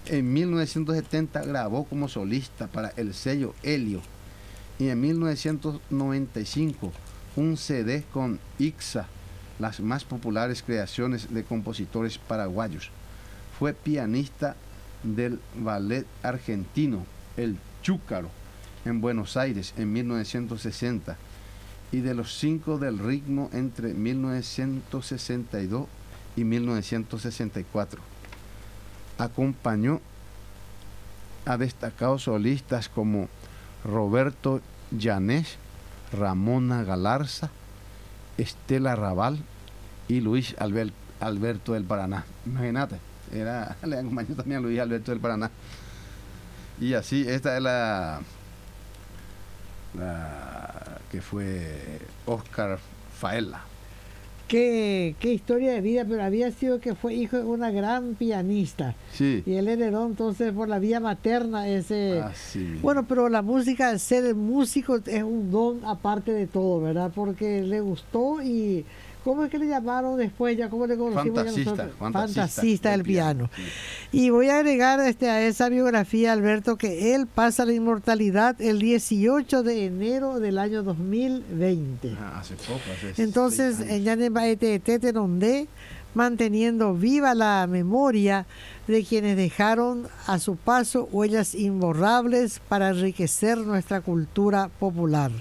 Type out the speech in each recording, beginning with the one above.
En 1970 grabó como solista para el sello Helio y en 1995 un CD con Ixa, las más populares creaciones de compositores paraguayos. Fue pianista del ballet argentino El Chúcaro en Buenos Aires en 1960 y de los 5 del ritmo entre 1962 y 1964. Acompañó a destacados solistas como Roberto Llanés, Ramona Galarza, Estela Raval y Luis Alberto del Paraná. Imagínate, le acompañó también a Luis Alberto del Paraná. Y así, esta es la que fue Oscar Faela. Qué historia de vida, pero había sido que fue hijo de una gran pianista. Sí. Y él heredó entonces por la vía materna ese... Así. Bueno, pero la música, ser músico es un don aparte de todo, ¿verdad? Porque le gustó y... ¿Cómo es que le llamaron después? Ya cómo le conocimos fantasista del piano. Sí. Y voy a agregar a esa biografía, Alberto, que él pasa la inmortalidad el 18 de enero del año 2020. Hace poco, entonces, ya en Tete donde manteniendo viva la memoria de quienes dejaron a su paso huellas imborrables para enriquecer nuestra cultura popular.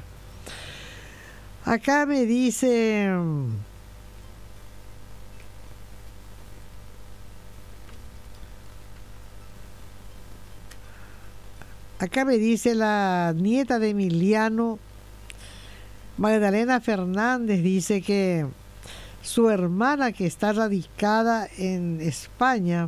Acá me dice... Acá me dice la nieta de Emiliano, Magdalena Fernández, dice que su hermana, que está radicada en España,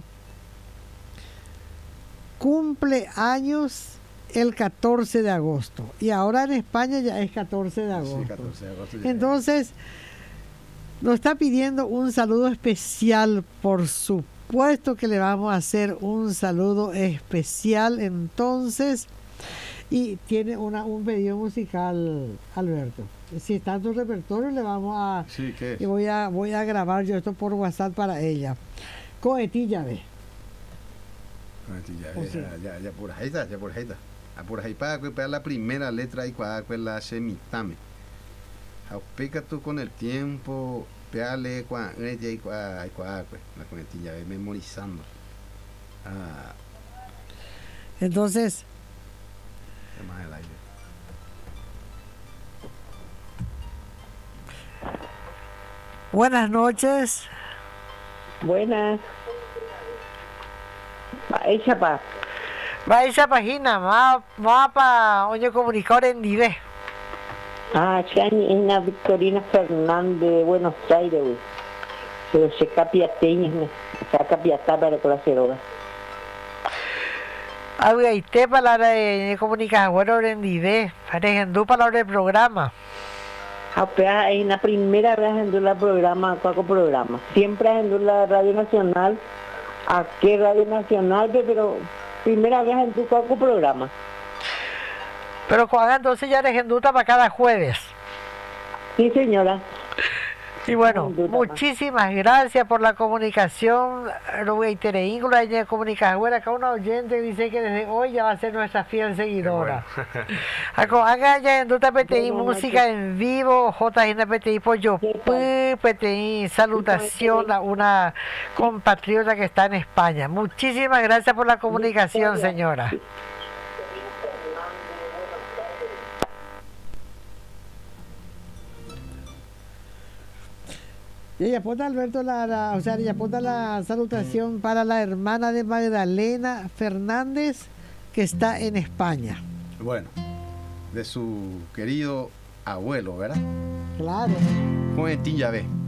cumple años el 14 de agosto. Y ahora en España ya es 14 de agosto. Sí, 14 de agosto. Entonces, nos está pidiendo un saludo especial. Por supuesto que le vamos a hacer un saludo especial entonces. Y tiene un pedido musical, Alberto. Si está en tu repertorio, le vamos a... Sí, ¿qué es? Y voy a grabar yo esto por WhatsApp para ella. Cohetilla ve. Ya por ahí está. Por ahí para copiar la primera letra y cuál la semitame. Aplica tú con el tiempo, peale ella y la conetilla, memorizando. Entonces, más el aire. Buenas noches. Buenas. Esa pa. Va esa página, mapa, oye, comunicador en Dive. En la Victorina Fernández de Buenos Aires, güey. Pero se capiateña, se capiatá para con la ceroga. Y te palabra de comunicador en Dive, parejando palabra del programa. En la primera vez en el programa, ¿cuál programa? Siempre en la Radio Nacional, aquí Radio Nacional, pero primera vez en tu cualquier programa. Pero cuando entonces ya eres enduta para cada jueves. Sí, señora. Y bueno, muchísimas gracias por la comunicación. Tereíngula de comunicación. Acá una oyente dice que desde hoy ya va a ser nuestra fiel seguidora. Haga ya en Duta PTI música en vivo, JN PTI Pollo PTI, salutación a una compatriota que está en España. Muchísimas gracias por la comunicación, señora. Y ella apunta, Alberto, ella apunta la salutación para la hermana de Magdalena Fernández, que está en España. Bueno, de su querido abuelo, ¿verdad? Claro. Jovetín ya ve.